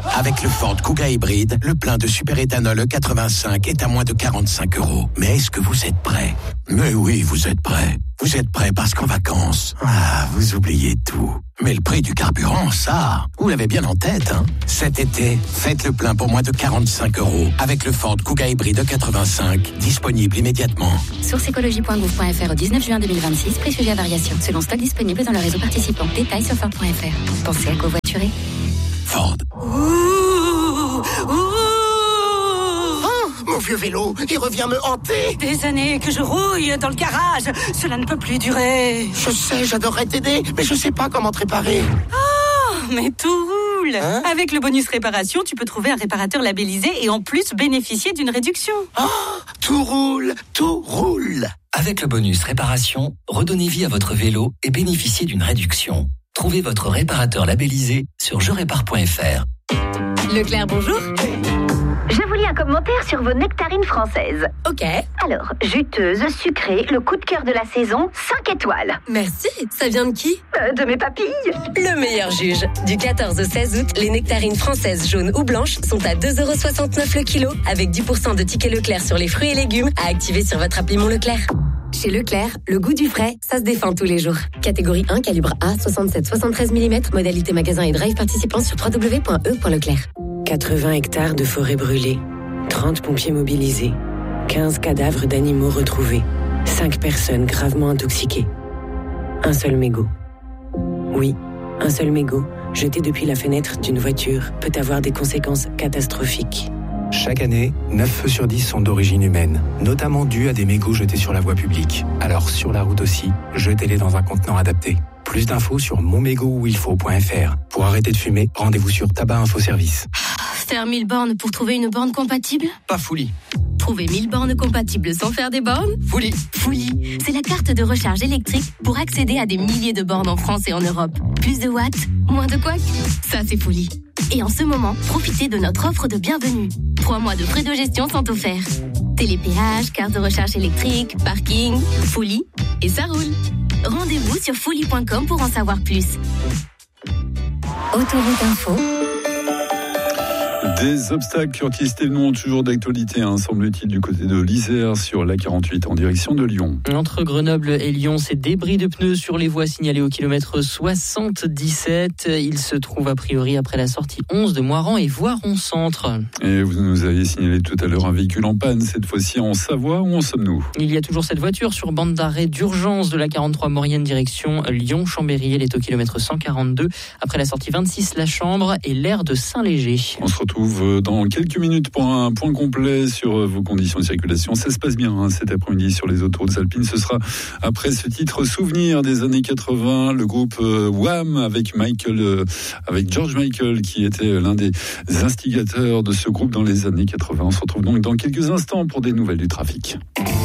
Avec le Ford Kuga hybride, le plein de superéthanol E85 est à moins de 45 €. Mais est-ce que vous êtes prêts ? Mais oui, vous êtes prêts. Vous êtes prêts parce qu'en vacances, vous oubliez tout. Mais le prix du carburant, ça, vous l'avez bien en tête, hein ? Cet été, faites le plein pour moins de 45 € avec le Ford Kuga hybride E85, disponible immédiatement. Source écologie.gouv.fr au 19 juin 2026, prix sujet à variation, selon stock disponible dans le réseau participant. Détails sur Ford.fr. Pensez à covoiturer. Ford. Mon vieux vélo, il revient me hanter. Des années que je rouille dans le garage. Cela ne peut plus durer. Je sais, j'adorerais t'aider, mais je sais pas comment te réparer. Oh, mais tout roule. Hein ? Avec le bonus réparation, tu peux trouver un réparateur labellisé et en plus bénéficier d'une réduction. Oh, tout roule, tout roule. Avec le bonus réparation, redonnez vie à votre vélo et bénéficiez d'une réduction. Trouvez votre réparateur labellisé sur jerépare.fr. Leclerc, bonjour. Je vous lis un commentaire sur vos nectarines françaises. Ok. Alors, juteuse, sucrée, le coup de cœur de la saison, 5 étoiles. Merci. Ça vient de qui ? De mes papilles. Le meilleur juge. Du 14 au 16 août, les nectarines françaises jaunes ou blanches sont à 2,69 € le kilo, avec 10% de tickets Leclerc sur les fruits et légumes à activer sur votre appli Mon Leclerc. Chez Leclerc, le goût du frais, ça se défend tous les jours. Catégorie 1, calibre A, 67-73 mm, modalité magasin et drive participant sur www.e.leclerc. 80 hectares de forêt brûlée, 30 pompiers mobilisés, 15 cadavres d'animaux retrouvés, 5 personnes gravement intoxiquées. Un seul mégot. Oui, un seul mégot, jeté depuis la fenêtre d'une voiture, peut avoir des conséquences catastrophiques. Chaque année, 9 feux sur 10 sont d'origine humaine, notamment dus à des mégots jetés sur la voie publique. Alors sur la route aussi, jetez-les dans un contenant adapté. Plus d'infos sur monmégotuilfaut.fr. Pour arrêter de fumer, rendez-vous sur Tabac Info Service. Faire 1000 bornes pour trouver une borne compatible ? Pas Fouli. Trouver 1000 bornes compatibles sans faire des bornes ? Fouli. Fouli, c'est la carte de recharge électrique pour accéder à des milliers de bornes en France et en Europe. Plus de watts, moins de couacs, ça c'est Fouli. Et en ce moment, profitez de notre offre de bienvenue. 3 mois de frais de gestion sont offerts. Télépéage, carte de recharge électrique, parking, Fouli, et ça roule. Rendez-vous sur fouli.com pour en savoir plus. Autoroute Info. Des obstacles, Curtis Thévenon, toujours d'actualité, semble-t-il, du côté de l'Isère, sur l'A48 en direction de Lyon. Entre Grenoble et Lyon, ces débris de pneus sur les voies signalés au kilomètre 77. Il se trouve a priori après la sortie 11 de Moiran et Voiron-Centre. Et vous nous aviez signalé tout à l'heure un véhicule en panne, cette fois-ci en Savoie. Où en sommes-nous ? Il y a toujours cette voiture sur bande d'arrêt d'urgence de l'A43 Maurienne direction Lyon-Chambéry. Elle est au kilomètre 142 après la sortie 26 La Chambre et l'aire de Saint-Léger. On se retrouve dans quelques minutes pour un point complet sur vos conditions de circulation. Ça se passe bien cet après-midi sur les autoroutes alpines. Ce sera après ce titre Souvenir des années 80, le groupe Wham avec George Michael qui était l'un des instigateurs de ce groupe dans les années 80. On se retrouve donc dans quelques instants pour des nouvelles du trafic.